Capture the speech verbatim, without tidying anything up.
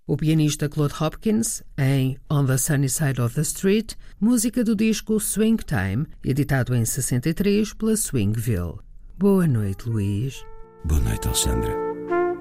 O pianista Claude Hopkins, em On the Sunny Side of the Street, música do disco Swing Time, editado em sessenta e três pela Swingville. Boa noite, Luís. Boa noite, Alexandra.